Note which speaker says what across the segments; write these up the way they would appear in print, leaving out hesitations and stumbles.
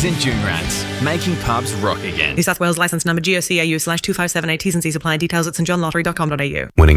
Speaker 1: St Junrats, making pubs rock again.
Speaker 2: New South Wales licence number GOCAU/2578. T's and C's apply. Details at stjohnlottery.com.au.
Speaker 3: Winning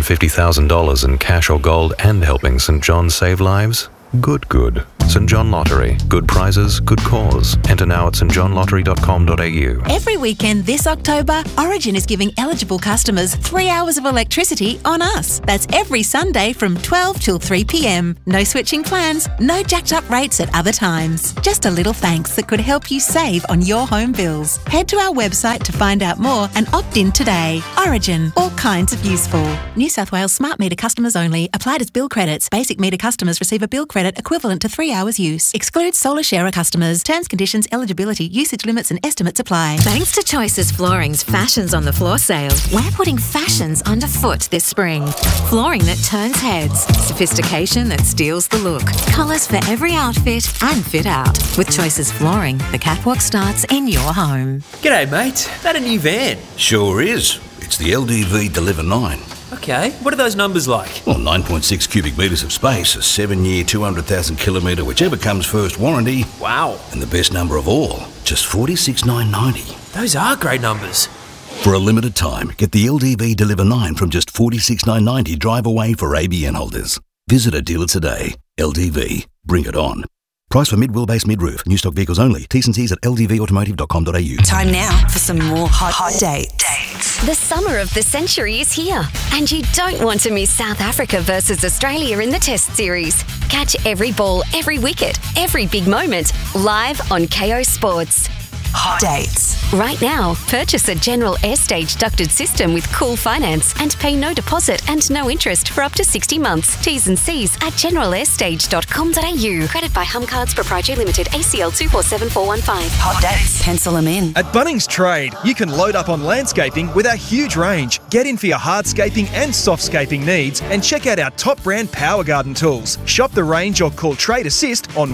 Speaker 3: $250,000 in cash or gold and helping St John save lives? Good. St John Lottery. Good prizes, good cause. Enter now at stjohnlottery.com.au.
Speaker 4: Every weekend this October, Origin is giving eligible customers 3 hours of electricity on us. That's every Sunday from 12 till 3 p.m. No switching plans, no jacked up rates at other times. Just a little thanks that could help you save on your home bills. Head to our website to find out more and opt in today. Origin, all kinds of useful. New South Wales smart meter customers only. Applied as bill credits. Basic meter customers receive a bill credit equivalent to 3 hours use. Excludes solar sharer customers. Terms, conditions, eligibility, usage limits and estimates apply.
Speaker 5: Thanks to Choices Flooring's Fashions on the Floor sale, we're putting fashions underfoot this spring. Flooring that turns heads, sophistication that steals the look, colours for every outfit and fit out. With Choices Flooring, the catwalk starts in your home.
Speaker 6: G'day mate, that a new van?
Speaker 7: Sure is. It's the LDV Deliver 9.
Speaker 6: Okay, what are those numbers like?
Speaker 7: Well, 9.6 cubic metres of space, a 7-year, 200,000 kilometre, whichever comes first warranty.
Speaker 6: Wow.
Speaker 7: And the best number of all, just $46,990.
Speaker 6: Those are great numbers.
Speaker 7: For a limited time, get the LDV Deliver 9 from just $46,990 drive away for ABN holders. Visit a dealer today. LDV. Bring it on. Price for mid-wheelbase mid-roof. New stock vehicles only. T's and C's at ldvautomotive.com.au.
Speaker 4: Time now for some more hot dates.
Speaker 5: The summer of the century is here, and you don't want to miss South Africa versus Australia in the Test Series. Catch every ball, every wicket, every big moment live on KO Sports.
Speaker 4: Hot dates.
Speaker 5: Right now, purchase a General Airstage ducted system with Cool Finance and pay no deposit and no interest for up to 60 months. T's and C's at generalairstage.com.au. Credit by Humcards Proprietary Limited, ACL 247415.
Speaker 4: Hot dates. Pencil them in.
Speaker 8: At Bunnings Trade, you can load up on landscaping with our huge range. Get in for your hardscaping and softscaping needs and check out our top brand Power Garden tools. Shop the range or call Trade Assist on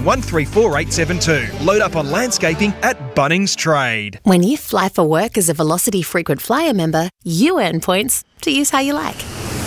Speaker 8: 134872. Load up on landscaping at Bunnings Trade.
Speaker 9: When you fly for work as a Velocity Frequent Flyer member, you earn points to use how you like.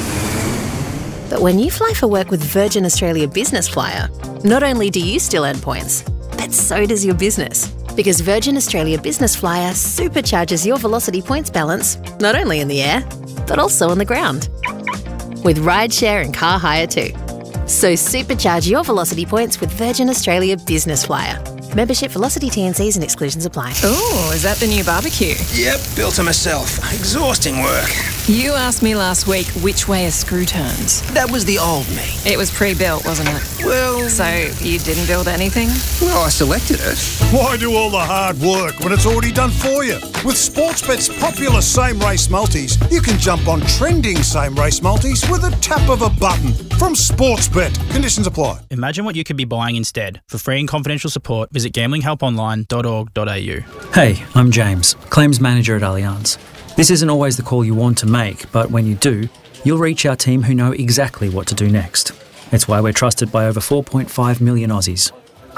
Speaker 9: But when you fly for work with Virgin Australia Business Flyer, not only do you still earn points, but so does your business. Because Virgin Australia Business Flyer supercharges your Velocity points balance, not only in the air, but also on the ground. With rideshare and car hire too. So supercharge your Velocity points with Virgin Australia Business Flyer. Membership, Velocity, T&Cs and exclusions apply.
Speaker 10: Oh, is that the new barbecue?
Speaker 11: Yep, built it myself. Exhausting work.
Speaker 10: You asked me last week which way a screw turns.
Speaker 11: That was the old me.
Speaker 10: It was pre-built, wasn't it?
Speaker 11: Well...
Speaker 10: So you didn't build anything?
Speaker 11: Well, I selected it.
Speaker 12: Why do all the hard work when it's already done for you? With Sportsbet's popular same-race multis, you can jump on trending same-race multis with a tap of a button. From Sportsbet. Conditions apply.
Speaker 13: Imagine what you could be buying instead. For free and confidential support, visit gamblinghelponline.org.au.
Speaker 14: Hey, I'm James, Claims Manager at Allianz. This isn't always the call you want to make, but when you do, you'll reach our team who know exactly what to do next. It's why we're trusted by over 4.5 million Aussies.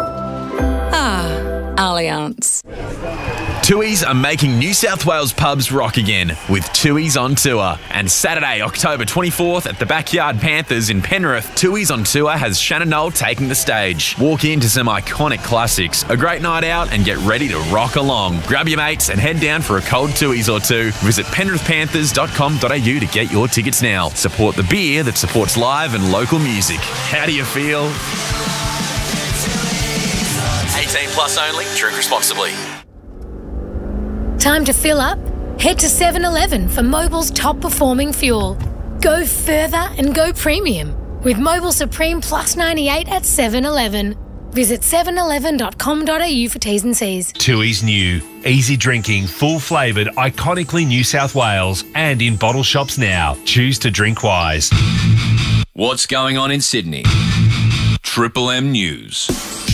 Speaker 5: Allianz.
Speaker 1: Tui's are making New South Wales pubs rock again with Tui's on Tour. And Saturday, October 24th at the Backyard Panthers in Penrith, Tui's on Tour has Shannon Knoll taking the stage. Walk into some iconic classics, a great night out and get ready to rock along. Grab your mates and head down for a cold Tui's or two. Visit penrithpanthers.com.au to get your tickets now. Support the beer that supports live and local music. How do you feel? 18 plus only. Drink responsibly.
Speaker 15: Time to fill up? Head to 7-Eleven for Mobil's top performing fuel. Go further and go premium with Mobil Supreme Plus 98 at 7-Eleven. Visit 711.com.au for T's and C's.
Speaker 16: Tui's new, easy drinking, full flavoured, iconically New South Wales and in bottle shops now. Choose to drink wise.
Speaker 17: What's going on in Sydney? Triple M News.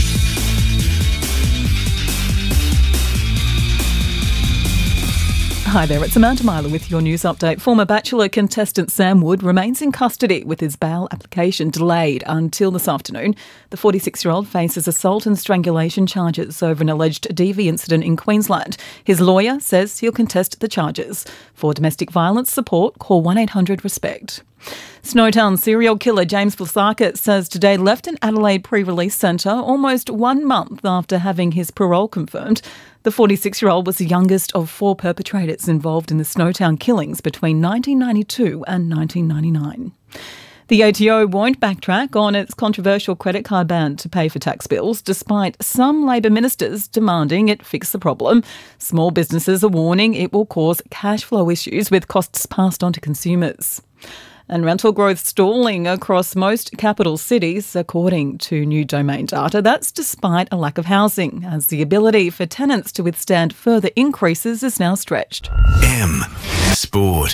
Speaker 18: Hi there, it's Amanda Myler with your news update. Former Bachelor contestant Sam Wood remains in custody with his bail application delayed until this afternoon. The 46-year-old faces assault and strangulation charges over an alleged DV incident in Queensland. His lawyer says he'll contest the charges. For domestic violence support, call 1-800-RESPECT. Snowtown serial killer James Plasakis says today left an Adelaide pre-release centre almost 1 month after having his parole confirmed. The 46-year-old was the youngest of 4 perpetrators involved in the Snowtown killings between 1992 and 1999. The ATO won't backtrack on its controversial credit card ban to pay for tax bills, despite some Labor ministers demanding it fix the problem. Small businesses are warning it will cause cash flow issues with costs passed on to consumers. And rental growth stalling across most capital cities, according to new Domain data. That's despite a lack of housing, as the ability for tenants to withstand further increases is now stretched.
Speaker 19: M Sport.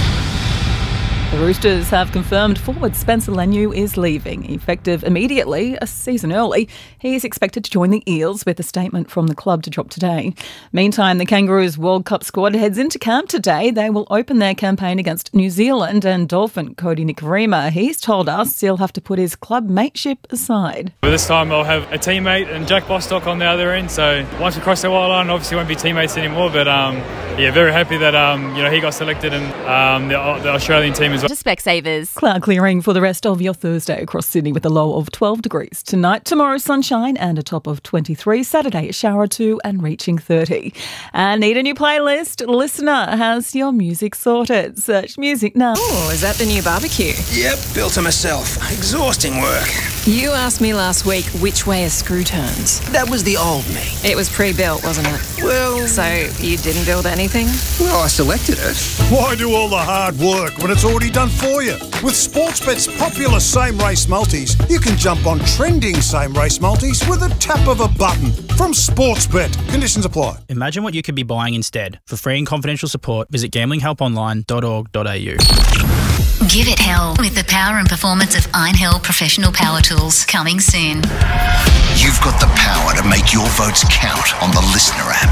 Speaker 18: The Roosters have confirmed forward Spencer Leniu is leaving, effective immediately, a season early. He is expected to join the Eels, with a statement from the club to drop today. Meantime, the Kangaroos World Cup squad heads into camp today. They will open their campaign against New Zealand, and Dolphin Cody Nikorima, he's told us he'll have to put his club mateship aside.
Speaker 20: But this time I'll have a teammate and Jack Bostock on the other end, so once we cross the white line, obviously won't be teammates anymore, but very happy that he got selected and the Australian team as well.
Speaker 18: Specsavers. Cloud clearing for the rest of your Thursday across Sydney with a low of 12 degrees. Tonight, tomorrow, sunshine and a top of 23. Saturday, a shower or 2 and reaching 30. And need a new playlist? Listener has your music sorted. Search music now.
Speaker 10: Oh, is that the new barbecue?
Speaker 11: Yep, built it myself. Exhausting work.
Speaker 10: You asked me last week which way a screw turns.
Speaker 11: That was the old me.
Speaker 10: It was pre-built, wasn't it?
Speaker 11: Well...
Speaker 10: So you didn't build anything?
Speaker 11: Well, I selected it.
Speaker 12: Why do all the hard work when it's already done for you? With Sportsbet's popular same race multis, you can jump on trending same race multis with a tap of a button. From Sportsbet. Conditions apply.
Speaker 13: Imagine what you could be buying instead. For free and confidential support, visit gamblinghelponline.org.au.
Speaker 21: Give it hell with the power and performance of Iron Hell Professional Power Tools, coming soon.
Speaker 11: You've got the power to make your votes count on the Listener app.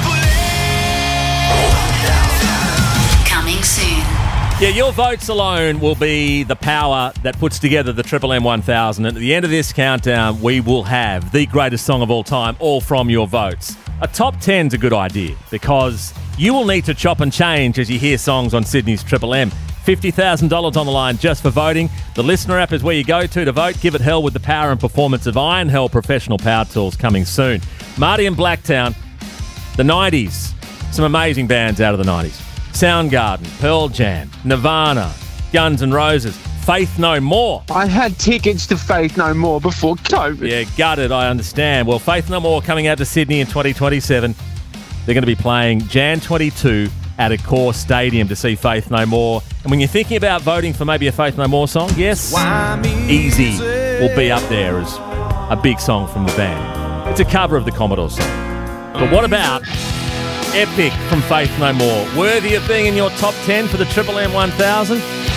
Speaker 21: Coming soon.
Speaker 22: Yeah, your votes alone will be the power that puts together the Triple M 1000. And at the end of this countdown, we will have the greatest song of all time, all from your votes. A top 10's a good idea because you will need to chop and change as you hear songs on Sydney's Triple M. $50,000 on the line just for voting. The Listener app is where you go to vote. Give it hell with the power and performance of Iron Hell Professional Power Tools, coming soon. Marty and Blacktown, the 90s. Some amazing bands out of the 90s. Soundgarden, Pearl Jam, Nirvana, Guns N' Roses, Faith No More.
Speaker 23: I had tickets to Faith No More before COVID.
Speaker 22: Yeah, gutted, I understand. Well, Faith No More coming out to Sydney in 2027. They're going to be playing Jan 22 at Accor Stadium to see Faith No More. And when you're thinking about voting for maybe a Faith No More song, yes, Easy will be up there as a big song from the band. It's a cover of the Commodore song. But what about Epic from Faith No More? Worthy of being in your top 10 for the Triple M 1000?